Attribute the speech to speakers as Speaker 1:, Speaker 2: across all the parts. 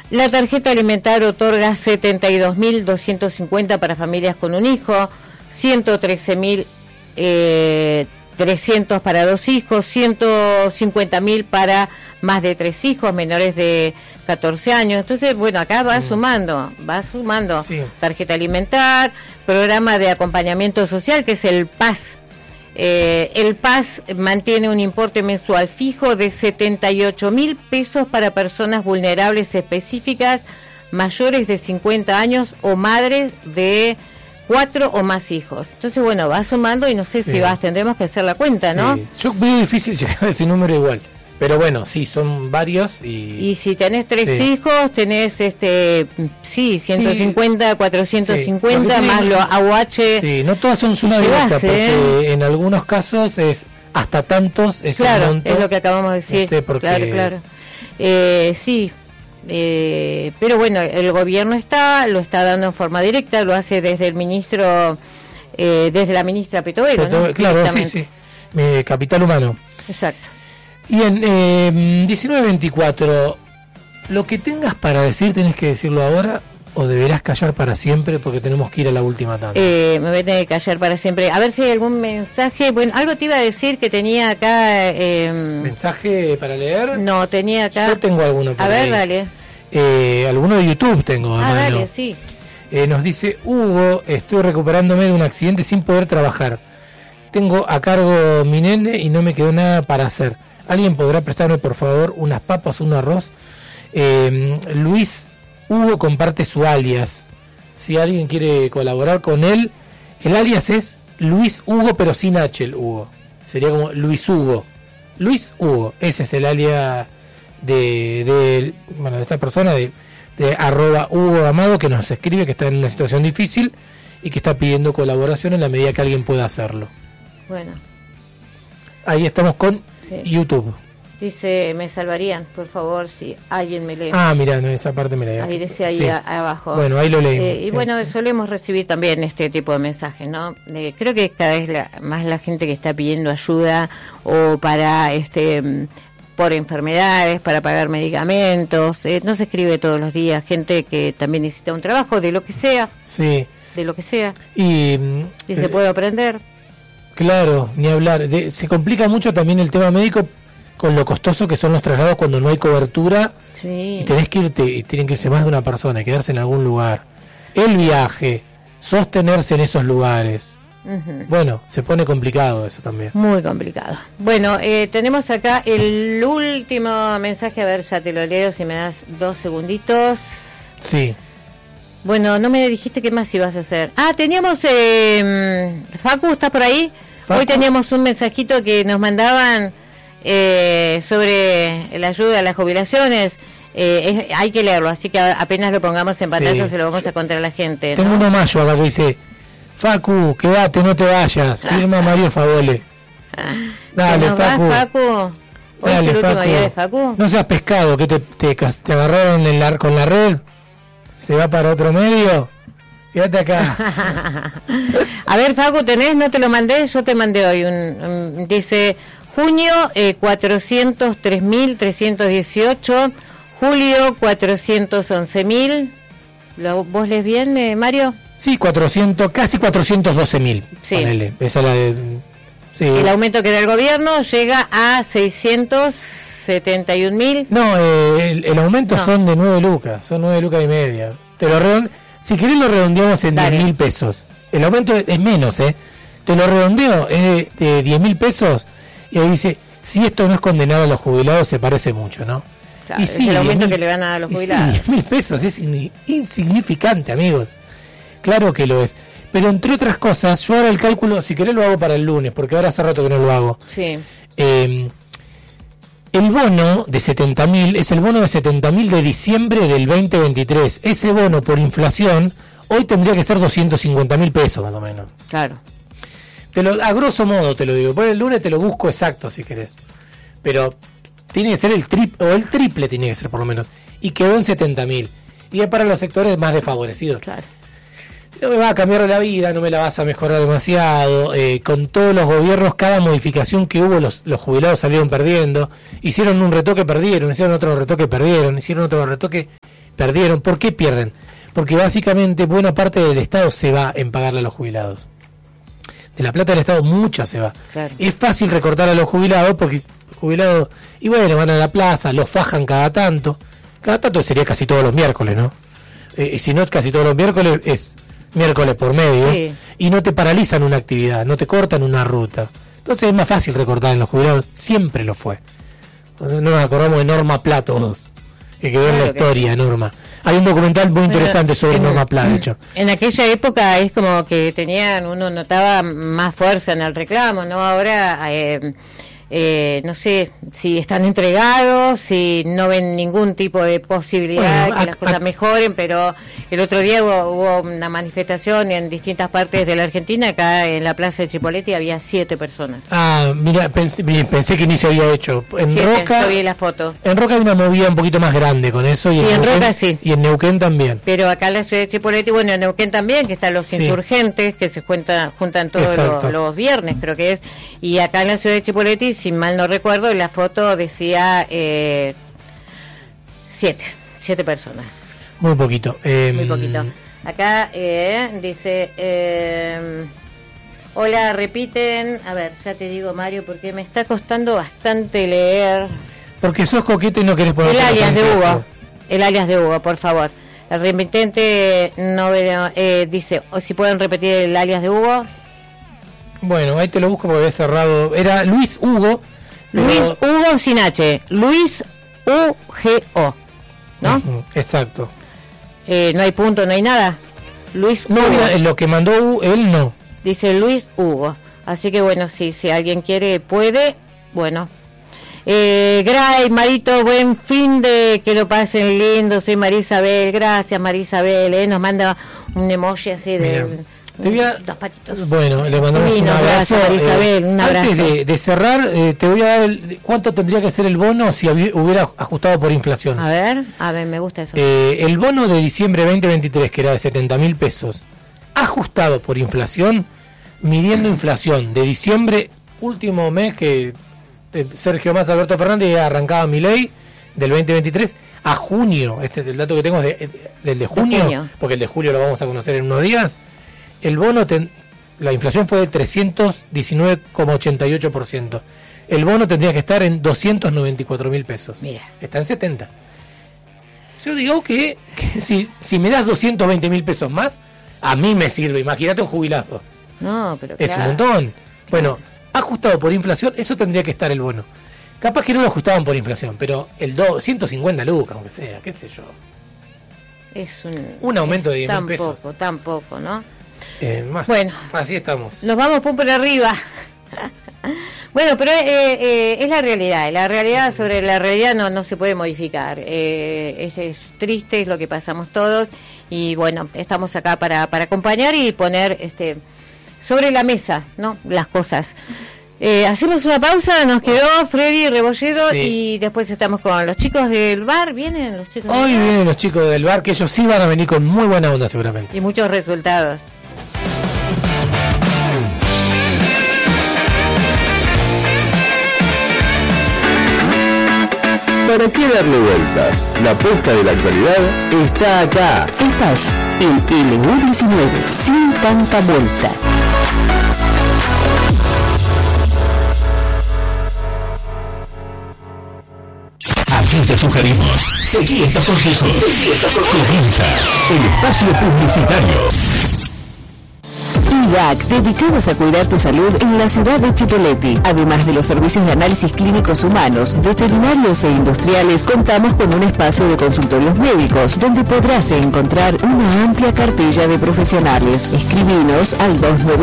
Speaker 1: La tarjeta alimentar otorga 72.250 para familias con un hijo, 113.300 para 2 hijos, 150.000 para más de 3 hijos menores de 14 años. Entonces, bueno, acá va sumando. Sí. Tarjeta alimentar, programa de acompañamiento social, que es el PAS. El PAS mantiene un importe mensual fijo de 78.000 pesos para personas vulnerables específicas, mayores de 50 años o madres de 4 o más hijos. Entonces, bueno, va sumando y no sé si tendremos que hacer la cuenta, ¿no?
Speaker 2: Yo veo difícil llegar a ese número igual. Pero bueno, sí, son varios y
Speaker 1: si tenés 3 hijos, tenés 150, 450 más los AUH.
Speaker 2: Sí, no todas son suma directa, porque en algunos casos es hasta tantos ese monto.
Speaker 1: Es lo que acabamos de decir. Claro. Pero bueno, el gobierno lo está dando en forma directa, lo hace desde el ministro, desde la ministra Petovero, ¿no?
Speaker 2: Claro, sí. Capital Humano.
Speaker 1: Exacto.
Speaker 2: Y en 1924, lo que tengas para decir, ¿tenés que decirlo ahora o deberás callar para siempre porque tenemos que ir a la última tanda?
Speaker 1: Me voy a tener que callar para siempre. A ver si hay algún mensaje. Bueno, algo te iba a decir que tenía acá...
Speaker 2: ¿Mensaje para leer?
Speaker 1: No, tenía acá...
Speaker 2: Yo tengo alguno por ahí.
Speaker 1: A ver, dale.
Speaker 2: Alguno de YouTube tengo.
Speaker 1: Dale, sí.
Speaker 2: Nos dice, Hugo, estoy recuperándome de un accidente sin poder trabajar. Tengo a cargo mi nene y no me quedó nada para hacer. ¿Alguien podrá prestarme, por favor, unas papas, un arroz? Luis Hugo comparte su alias. Si alguien quiere colaborar con él, el alias es Luis Hugo, pero sin H el Hugo. Sería como Luis Hugo. Luis Hugo, ese es el alias de esta persona, de @Hugo Amado, que nos escribe que está en una situación difícil y que está pidiendo colaboración en la medida que alguien pueda hacerlo.
Speaker 1: Bueno.
Speaker 2: Ahí estamos con YouTube.
Speaker 1: Dice, me salvarían, por favor, si alguien me lee.
Speaker 2: Mira, no, esa parte me la
Speaker 1: ahí dice ahí abajo.
Speaker 2: Bueno, ahí lo leímos.
Speaker 1: Y bueno, solemos recibir también este tipo de mensajes, ¿no? Creo que cada vez más la gente que está pidiendo ayuda o para por enfermedades, para pagar medicamentos, no se escribe todos los días, gente que también necesita un trabajo, de lo que sea.
Speaker 2: Sí.
Speaker 1: De lo que sea.
Speaker 2: Y
Speaker 1: se puede aprender.
Speaker 2: Claro, ni hablar. Se complica mucho también el tema médico con lo costoso que son los traslados cuando no hay cobertura.
Speaker 1: Sí.
Speaker 2: Y tenés que irte, y tienen que irse más de una persona, quedarse en algún lugar. El viaje, sostenerse en esos lugares. Uh-huh. Bueno, se pone complicado eso también.
Speaker 1: Muy complicado. Bueno, tenemos acá el último mensaje, a ver, ya te lo leo, si me das 2 segunditos.
Speaker 2: Sí.
Speaker 1: Bueno, no me dijiste qué más ibas a hacer. Teníamos, Facu, ¿estás por ahí? Facu. Hoy teníamos un mensajito que nos mandaban sobre la ayuda a las jubilaciones. Hay que leerlo, así que apenas lo pongamos en pantalla se lo vamos a contar a la gente, ¿no?
Speaker 2: Tengo uno más yo acá que dice, Facu, quédate, no te vayas, firma Mario Favole. Dale, Facu.
Speaker 1: Facu. ¿Hoy es el último día de Facu?
Speaker 2: No seas pescado, que te agarraron con la red. ¿Se va para otro medio? Quédate acá.
Speaker 1: A ver, Facu, ¿tenés? No te lo mandé, yo te mandé hoy dice, junio 403.318, julio 411.000. ¿Vos lees bien, Mario?
Speaker 2: Sí, casi 412.000.
Speaker 1: Sí.
Speaker 2: Ponele. Esa es la de... Sí.
Speaker 1: El aumento que da el gobierno llega a 671.000.
Speaker 2: No, el aumento son de 9 lucas, son 9 lucas y media. Si querés lo redondeamos en 10.000 pesos. El aumento es menos, Te lo redondeo, es de 10.000 pesos. Y ahí dice, si esto no es condenado a los jubilados, se parece mucho, ¿no?
Speaker 1: Claro, y sí, es el aumento que le van a dar a los jubilados.
Speaker 2: Sí, 10.000 pesos es insignificante, amigos. Claro que lo es. Pero entre otras cosas, yo ahora el cálculo, si querés lo hago para el lunes, porque ahora hace rato que no lo hago.
Speaker 1: Sí.
Speaker 2: El bono de 70.000 es el bono de 70.000 de diciembre del 2023. Ese bono por inflación hoy tendría que ser 250.000 pesos más o menos.
Speaker 1: Claro.
Speaker 2: A grosso modo te lo digo. Por el lunes te lo busco exacto si querés. Pero tiene que ser el triple tiene que ser por lo menos. Y quedó en 70.000. Y es para los sectores más desfavorecidos.
Speaker 1: Claro.
Speaker 2: No me va a cambiar la vida, no me la vas a mejorar demasiado. Con todos los gobiernos, cada modificación que hubo, los jubilados salieron perdiendo. Hicieron un retoque, perdieron. Hicieron otro retoque, perdieron. Hicieron otro retoque, perdieron. ¿Por qué pierden? Porque básicamente buena parte del Estado se va en pagarle a los jubilados. De la plata del Estado mucha se va. Claro. Es fácil recortar a los jubilados porque los jubilados, y bueno, van a la plaza, los fajan cada tanto. Cada tanto sería casi todos los miércoles, ¿no? Si no es casi todos los miércoles, es miércoles por medio. Sí. Y no te paralizan una actividad, no te cortan una ruta. Entonces es más fácil recortar en los jubilados. Siempre lo fue. No nos acordamos de Norma Pla todos, que quedó en la historia, Norma. Hay un documental muy interesante sobre Norma Pla, de hecho.
Speaker 1: En aquella época es como que uno notaba más fuerza en el reclamo, ¿no? Ahora, no sé si están entregados, si no ven ningún tipo de posibilidad de que las cosas mejoren, pero el otro día hubo una manifestación en distintas partes de la Argentina. Acá en la plaza de Chipoleti había 7 personas.
Speaker 2: Mira, pensé que ni se había hecho. En
Speaker 1: 7,
Speaker 2: Roca,
Speaker 1: yo vi la foto.
Speaker 2: En Roca hay una movida un poquito más grande con eso. Y
Speaker 1: sí, en Roca sí.
Speaker 2: Y en Neuquén también.
Speaker 1: Pero acá en la ciudad de Chipoleti, bueno, en Neuquén también, que están los insurgentes, que se juntan todos los viernes, creo que es. Y acá en la ciudad de Chipoleti, si mal no recuerdo, la foto decía 7 personas.
Speaker 2: Muy poquito.
Speaker 1: Muy poquito. Acá dice, hola, repiten, a ver, ya te digo, Mario, porque me está costando bastante leer.
Speaker 2: Porque sos coquete y no querés poner
Speaker 1: el alias de Hugo, por favor. El remitente no dice, o si pueden repetir el alias de Hugo.
Speaker 2: Bueno, ahí te lo busco porque había cerrado. Era Luis Hugo.
Speaker 1: Luis Hugo sin H. Luis UGO, ¿no?
Speaker 2: Exacto.
Speaker 1: No hay punto, no hay nada. Luis Hugo.
Speaker 2: No, lo que mandó él no.
Speaker 1: Dice Luis Hugo. Así que bueno, si alguien quiere, puede. Bueno. Gray, Marito, buen fin de que lo pasen lindo. Soy Marisabel. Gracias, Marisabel. Nos manda un emoji así de...
Speaker 2: dos patitos. Bueno, le mandamos un abrazo.
Speaker 1: Isabel, un abrazo.
Speaker 2: Antes de cerrar, te voy a dar cuánto tendría que ser el bono si hubiera ajustado por inflación.
Speaker 1: A ver, me gusta eso.
Speaker 2: El bono de diciembre 2023, que era de 70.000 pesos, ajustado por inflación, midiendo inflación de diciembre, último mes que Sergio Massa, Alberto Fernández arrancaba Milei, del 2023 a junio. Este es el dato que tengo del de junio, porque el de julio lo vamos a conocer en unos días. El bono, la inflación fue del 319,88%. El bono tendría que estar en 294.000 pesos.
Speaker 1: Mira.
Speaker 2: Está en 70. Yo digo que si me das 220.000 pesos más, a mí me sirve. Imagínate un jubilado.
Speaker 1: No, pero
Speaker 2: es un montón. Bueno, ajustado por inflación, eso tendría que estar el bono. Capaz que no lo ajustaban por inflación, pero 150 lucas, aunque sea, qué sé yo.
Speaker 1: Es
Speaker 2: un aumento de 10.000 pesos.
Speaker 1: Tampoco, ¿no?
Speaker 2: Bueno, así estamos.
Speaker 1: Nos vamos por arriba. Bueno, pero es la realidad. La realidad sobre la realidad no se puede modificar. Es triste, es lo que pasamos todos. Y bueno, estamos acá para acompañar y poner sobre la mesa, ¿no? Las cosas. Hacemos una pausa, nos quedó Freddy Rebolledo y después estamos con los chicos del bar. ¿Vienen los chicos del bar?
Speaker 2: Hoy vienen los chicos del bar, que ellos sí van a venir con muy buena onda seguramente.
Speaker 1: Y muchos resultados.
Speaker 3: ¿Para qué darle vueltas? La posta de la actualidad está acá.
Speaker 4: Estás en LU19, sin tanta vuelta.
Speaker 3: Aquí te sugerimos. Seguí estos consejos. Comienza el espacio publicitario.
Speaker 4: IDAC, dedicados a cuidar tu salud en la ciudad de Chipoleti. Además de los servicios de análisis clínicos humanos, veterinarios e industriales, contamos con un espacio de consultorios médicos, donde podrás encontrar una amplia cartilla de profesionales. Escribinos al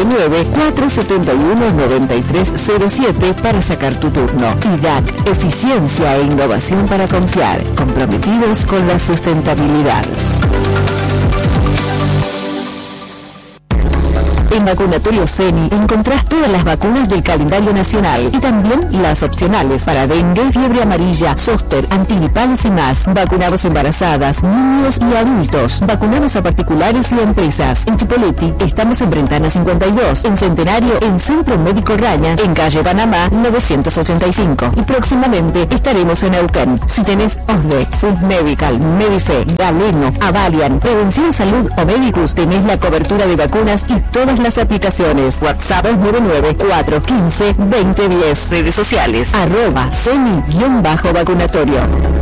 Speaker 4: 299-471-9307 para sacar tu turno. IDAC, eficiencia e innovación para confiar, comprometidos con la sustentabilidad. En Vacunatorio CENI encontrás todas las vacunas del calendario nacional y también las opcionales para dengue, fiebre amarilla, zóster, antigripales y más. Vacunamos embarazadas, niños y adultos. Vacunamos a particulares y a empresas. En Chipoleti estamos en Brentana 52, en Centenario, en Centro Médico Raña, en calle Panamá 985. Y próximamente estaremos en Neuquén. Si tenés OSDE, Swiss Medical, Medife, Galeno, Avalian, Prevención Salud o Medicus, tenés la cobertura de vacunas y todas las aplicaciones. WhatsApp 299-415-2010. Redes sociales @CENI_vacunatorio.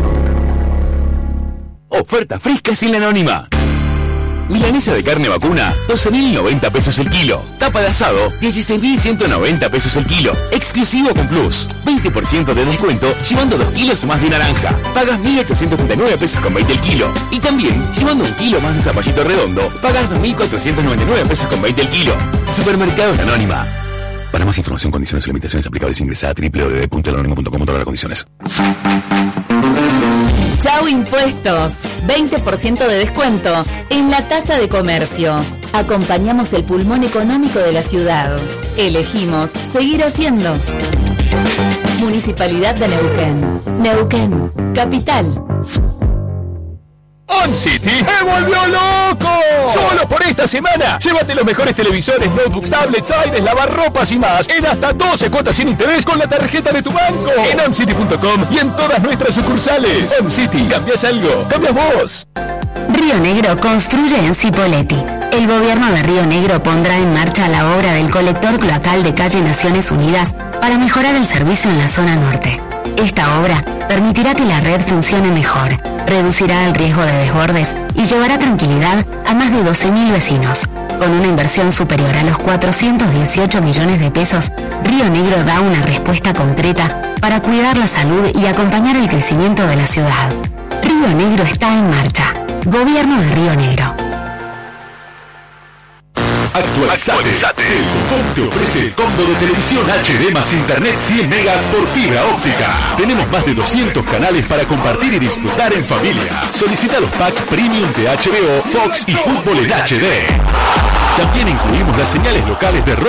Speaker 3: Oferta fresca sin la anónima. Milanesa de carne vacuna, 12.090 pesos el kilo. Tapa de asado, 16.190 pesos el kilo. Exclusivo con Plus. 20% de descuento llevando 2 kilos más de naranja. Pagas 1.839 pesos con 20 el kilo. Y también, llevando 1 kilo más de zapallito redondo, pagas 2.499 pesos con 20 el kilo. Supermercados Anónima. Para más información, condiciones y limitaciones aplicables, ingresa a www.elanónimo.com/condiciones.
Speaker 4: Chau Impuestos, 20% de descuento en la tasa de comercio. Acompañamos el pulmón económico de la ciudad. Elegimos seguir haciendo. Municipalidad de Neuquén. Neuquén, capital.
Speaker 3: OnCity se volvió loco. Solo por esta semana, llévate los mejores televisores, notebooks, tablets, aires, lavarropas y más en hasta 12 cuotas sin interés con la tarjeta de tu banco. En oncity.com y en todas nuestras sucursales. OnCity, cambias algo, cambias vos.
Speaker 5: Río Negro construye en Cipolletti. El gobierno de Río Negro pondrá en marcha la obra del colector cloacal de calle Naciones Unidas para mejorar el servicio en la zona norte. Esta obra permitirá que la red funcione mejor, reducirá el riesgo de desbordes y llevará tranquilidad a más de 12.000 vecinos. Con una inversión superior a los 418 millones de pesos, Río Negro da una respuesta concreta para cuidar la salud y acompañar el crecimiento de la ciudad. Río Negro está en marcha. Gobierno de Río Negro.
Speaker 3: Actualizate. Telecom te ofrece el combo de televisión HD más internet 100 megas por fibra óptica. Tenemos más de 200 canales para compartir y disfrutar en familia. Solicita los packs Premium de HBO, Fox y Fútbol en HD. También incluimos las señales locales de